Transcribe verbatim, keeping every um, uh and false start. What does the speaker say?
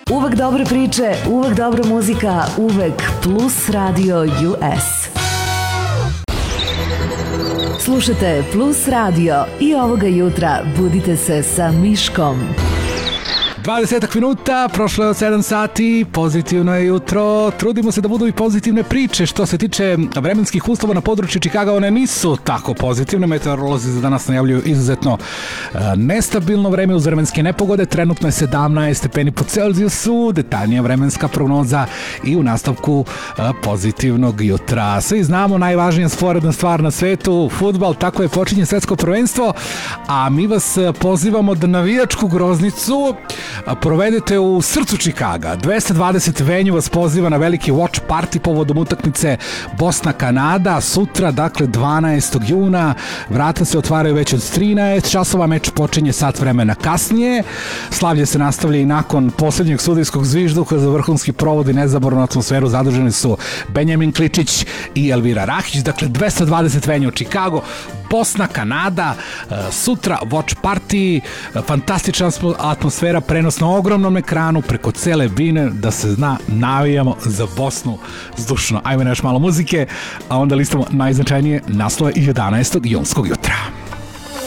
Uvek dobre priče, uvek dobra muzika, uvek Plus Radio U S. Slušajte Plus Radio i ovoga jutra budite se sa Miškom. dvadeset minuta, prošlo je od sedam sati, pozitivno je jutro, trudimo se da budu i pozitivne priče. Što se tiče vremenskih uslova na području Čikaga, one nisu tako pozitivne. Meteorolozi za danas najavljuju izuzetno uh, nestabilno vreme uz vremenske nepogode. Trenutno je sedamnaest stepeni po Celzijusu, detaljnija vremenska prognoza i u nastavku uh, pozitivnog jutra. Svi znamo najvažnija sporedna stvar na svetu, fudbal, tako je, počinje svetsko prvenstvo, a mi vas pozivamo da navijačku groznicu provedete u srcu Čikaga. dvesta dvadeset venju vas poziva na veliki watch party povodom utakmice Bosna-Kanada sutra, dakle dvanaestog juna. Vrata se otvaraju već od trinaest časova, meč počinje sat vremena kasnije. Slavlje se nastavlja i nakon posljednjeg sudijskog zvižduha. Za vrhunski provod i nezabornu atmosferu zaduženi su Benjamin Kličić i Elvira Rahić. Dakle, dvesta dvadeset venju u Čikago, Bosna, Kanada, sutra watch party, fantastična atmosfera, prenos na ogromnom ekranu preko cele bine, da se zna, navijamo za Bosnu zdušno. Ajmo još malo muzike, a onda listamo najznačajnije naslove jedanaestog junskog jutra.